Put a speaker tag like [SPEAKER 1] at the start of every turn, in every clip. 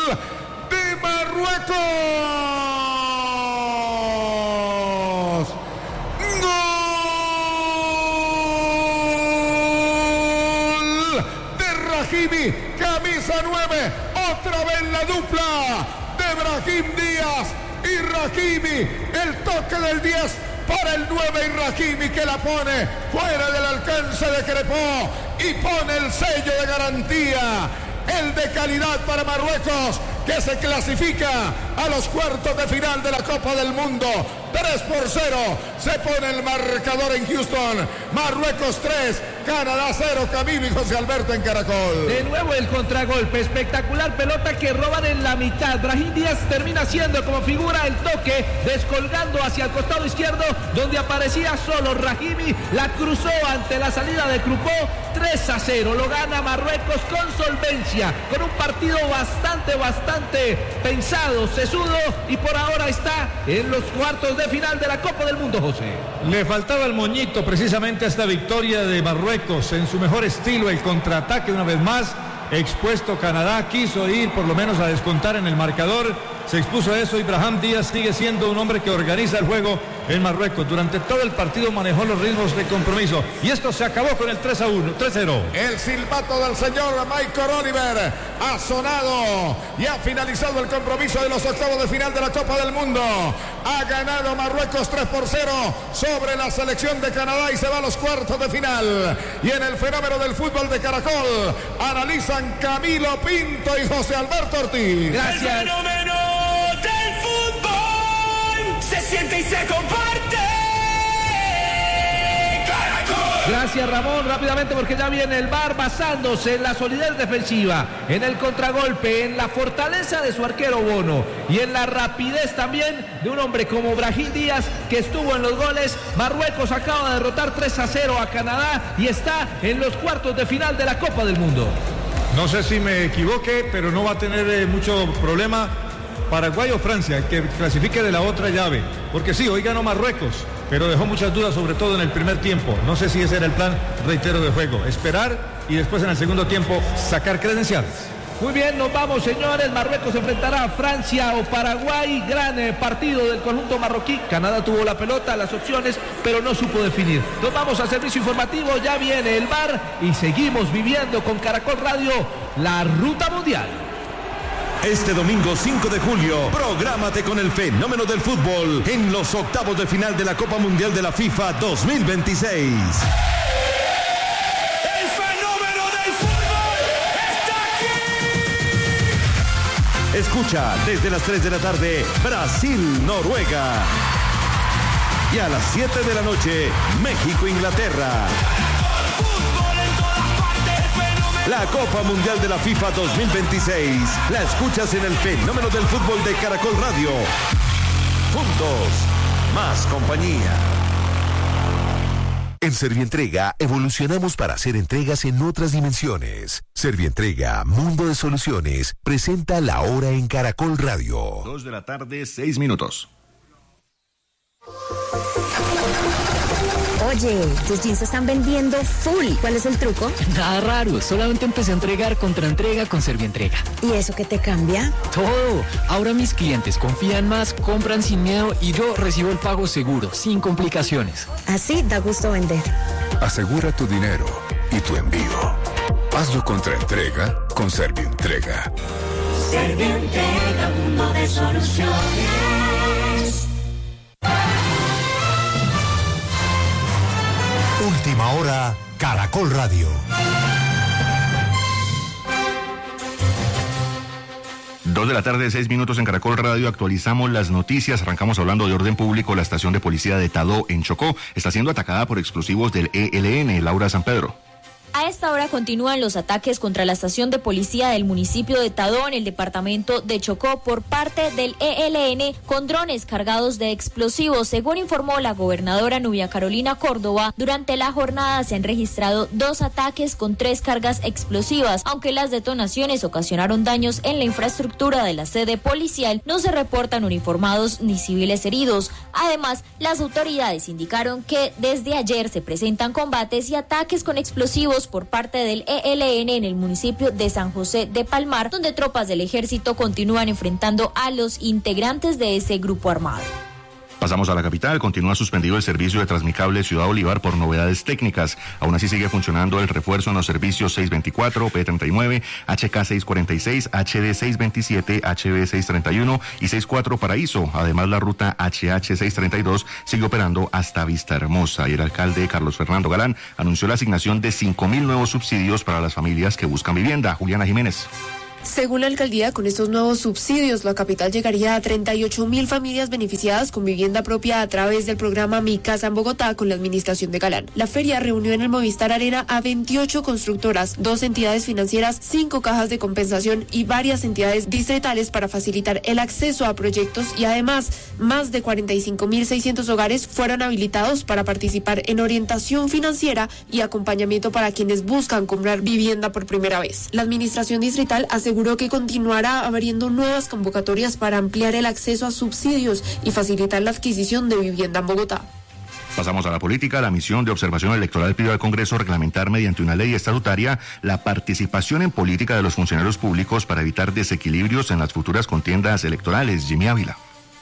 [SPEAKER 1] de Marruecos. Gol de Brahimi, camisa 9. Otra vez la dupla de Brahim Díaz y Brahimi. El toque del 10 para el 9 y Brahimi, que la pone fuera del alcance de Crepó y pone el sello de garantía, el de calidad para Marruecos, que se clasifica a los cuartos de final de la Copa del Mundo. 3-0 se pone el marcador en Houston. Marruecos 3, Canadá 0. Camilo y José Alberto en Caracol.
[SPEAKER 2] De nuevo el contragolpe, espectacular pelota que roban en la mitad. Brahim Díaz termina siendo como figura el toque, descolgando hacia el costado izquierdo, donde aparecía solo Brahimi. La cruzó ante la salida de Crupó. 3-0, lo gana Marruecos con solvencia, con un partido bastante pensado, sesudo, y por ahora está en los cuartos de final de la Copa del Mundo, José.
[SPEAKER 3] Le faltaba el moñito precisamente a esta victoria de Marruecos, en su mejor estilo, el contraataque una vez más, expuesto Canadá, quiso ir por lo menos a descontar en el marcador, se expuso a eso y Brahim Díaz sigue siendo un hombre que organiza el juego en Marruecos. Durante todo el partido manejó los ritmos de compromiso y esto se acabó con el 3-0.
[SPEAKER 1] El silbato del señor Michael Oliver ha sonado y ha finalizado el compromiso de los octavos de final de la Copa del Mundo. Ha ganado Marruecos 3-0 sobre la selección de Canadá y se va a los cuartos de final. Y en el fenómeno del fútbol de Caracol analizan Camilo Pinto y José Alberto Ortiz.
[SPEAKER 2] Gracias.
[SPEAKER 4] El fenómeno del fútbol se siente y se comparte. Caracol.
[SPEAKER 2] Gracias, Ramón, rápidamente porque ya viene el VAR, basándose en la solidez defensiva, en el contragolpe, en la fortaleza de su arquero Bono y en la rapidez también de un hombre como Brahim Díaz, que estuvo en los goles. Marruecos acaba de derrotar 3-0 a Canadá y está en los cuartos de final de la Copa del Mundo.
[SPEAKER 3] No sé si me equivoqué, pero no va a tener mucho problema Paraguay o Francia, que clasifique de la otra llave. Porque sí, hoy ganó Marruecos, pero dejó muchas dudas, sobre todo en el primer tiempo. No sé si ese era el plan, reitero, de juego. Esperar y después en el segundo tiempo sacar credenciales.
[SPEAKER 2] Muy bien, nos vamos, señores. Marruecos enfrentará a Francia o Paraguay. Gran partido del conjunto marroquí. Canadá tuvo la pelota, las opciones, pero no supo definir. Nos vamos al servicio informativo. Ya viene el VAR y seguimos viviendo con Caracol Radio la ruta mundial.
[SPEAKER 5] Este domingo 5 de julio, prográmate con el fenómeno del fútbol en los octavos de final de la Copa Mundial de la FIFA 2026. Escucha desde las 3 de la tarde Brasil-Noruega y a las 7 de la noche México-Inglaterra. La Copa Mundial de la FIFA 2026 la escuchas en el fenómeno del fútbol de Caracol Radio. Juntos, más compañía.
[SPEAKER 6] En Servientrega evolucionamos para hacer entregas en otras dimensiones. Servientrega, Mundo de Soluciones, presenta La Hora en Caracol Radio.
[SPEAKER 5] 2 de la tarde, 6 minutos.
[SPEAKER 7] Oye, tus jeans se están vendiendo full. ¿Cuál es el truco?
[SPEAKER 8] Nada raro, solamente empecé a entregar contraentrega con Servientrega.
[SPEAKER 7] ¿Y eso qué te cambia?
[SPEAKER 8] Todo. Ahora mis clientes confían más, compran sin miedo y yo recibo el pago seguro, sin complicaciones.
[SPEAKER 7] Así da gusto vender.
[SPEAKER 9] Asegura tu dinero y tu envío. Hazlo contraentrega con Servientrega.
[SPEAKER 4] Servientrega, mundo de soluciones.
[SPEAKER 10] Última hora, Caracol Radio.
[SPEAKER 11] 2 de la tarde, 6 minutos en Caracol Radio. Actualizamos las noticias. Arrancamos hablando de orden público. La estación de policía de Tadó, en Chocó, está siendo atacada por explosivos del ELN. Laura San Pedro.
[SPEAKER 12] A esta hora continúan los ataques contra la estación de policía del municipio de Tadó, en el departamento de Chocó, por parte del ELN con drones cargados de explosivos. Según informó la gobernadora Nubia Carolina Córdoba, durante la jornada se han registrado 2 ataques con 3 cargas explosivas. Aunque las detonaciones ocasionaron daños en la infraestructura de la sede policial, no se reportan uniformados ni civiles heridos. Además, las autoridades indicaron que desde ayer se presentan combates y ataques con explosivos por por parte del ELN en el municipio de San José de Palmar, donde tropas del ejército continúan enfrentando a los integrantes de ese grupo armado.
[SPEAKER 11] Pasamos a la capital. Continúa suspendido el servicio de Transmicable Ciudad Bolívar por novedades técnicas. Aún así sigue funcionando el refuerzo en los servicios 624, P39, HK 646, HD 627, HB 631 y 64 Paraíso. Además, la ruta HH 632 sigue operando hasta Vista Hermosa. Y el alcalde Carlos Fernando Galán anunció la asignación de 5.000 nuevos subsidios para las familias que buscan vivienda. Juliana Jiménez.
[SPEAKER 13] Según la alcaldía, con estos nuevos subsidios, la capital llegaría a 38.000 familias beneficiadas con vivienda propia a través del programa Mi Casa en Bogotá con la administración de Galán. La feria reunió en el Movistar Arena a 28 constructoras, 2 entidades financieras, 5 cajas de compensación y varias entidades distritales para facilitar el acceso a proyectos y además más de 45.600 hogares fueron habilitados para participar en orientación financiera y acompañamiento para quienes buscan comprar vivienda por primera vez. La administración distrital aseguró que continuará abriendo nuevas convocatorias para ampliar el acceso a subsidios y facilitar la adquisición de vivienda en Bogotá.
[SPEAKER 11] Pasamos a la política. La misión de observación electoral pidió al Congreso reglamentar mediante una ley estatutaria la participación en política de los funcionarios públicos para evitar desequilibrios en las futuras contiendas electorales. Jimmy Ávila.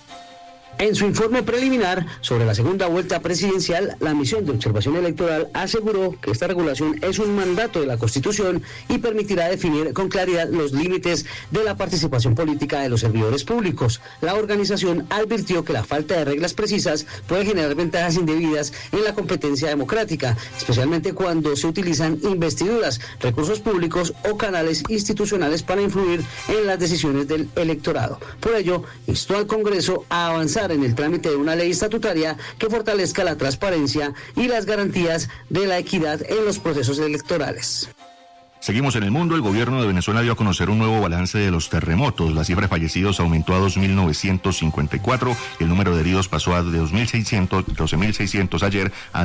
[SPEAKER 14] En su informe preliminar sobre la segunda vuelta presidencial, la misión de observación electoral aseguró que esta regulación es un mandato de la Constitución y permitirá definir con claridad los límites de la participación política de los servidores públicos. La organización advirtió que la falta de reglas precisas puede generar ventajas indebidas en la competencia democrática, especialmente cuando se utilizan investiduras, recursos públicos o canales institucionales para influir en las decisiones del electorado. Por ello, instó al Congreso a avanzar en el trámite de una ley estatutaria que fortalezca la transparencia y las garantías de la equidad en los procesos electorales.
[SPEAKER 11] Seguimos en el mundo. El gobierno de Venezuela dio a conocer un nuevo balance de los terremotos. La cifra de fallecidos aumentó a 2.954. El número de heridos pasó a 12.600 ayer a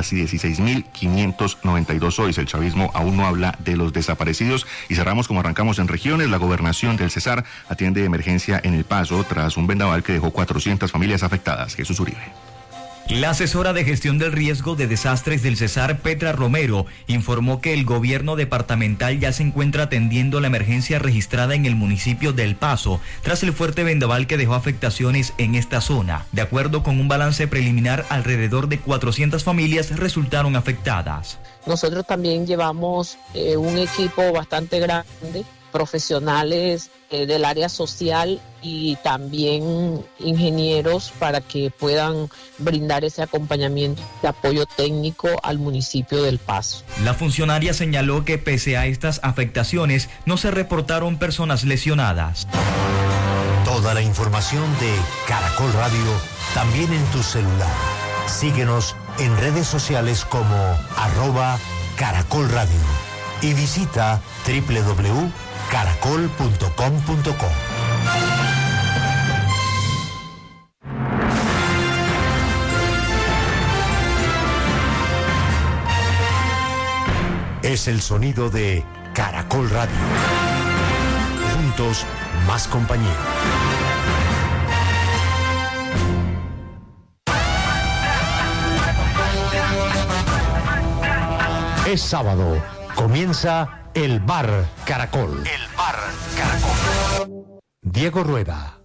[SPEAKER 11] 16.592 hoy. El chavismo aún no habla de los desaparecidos. Y cerramos como arrancamos en regiones. La gobernación del Cesar atiende emergencia en El Paso tras un vendaval que dejó 400 familias afectadas. Jesús Uribe.
[SPEAKER 15] La asesora de gestión del riesgo de desastres del Cesar, Petra Romero, informó que el gobierno departamental ya se encuentra atendiendo la emergencia registrada en el municipio de El Paso, tras el fuerte vendaval que dejó afectaciones en esta zona. De acuerdo con un balance preliminar, alrededor de 400 familias resultaron afectadas.
[SPEAKER 16] Nosotros también llevamos un equipo bastante grande, profesionales del área social y también ingenieros para que puedan brindar ese acompañamiento de apoyo técnico al municipio del Paso.
[SPEAKER 15] La funcionaria señaló que pese a estas afectaciones no se reportaron personas lesionadas.
[SPEAKER 10] Toda la información de Caracol Radio también en tu celular. Síguenos en redes sociales como @Caracol Radio y visita www.caracol.com.co. Es el sonido de Caracol Radio. Juntos, más compañía. Es sábado. Comienza el Bar Caracol. El Bar Caracol. Diego Rueda,